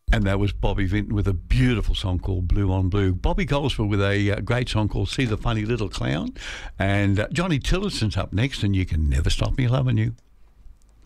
And that was Bobby Vinton with a beautiful song called Blue on Blue. Bobby Goldsworth with a great song called See the Funny Little Clown. And Johnny Tillison's up next, and You Can Never Stop Me Loving You.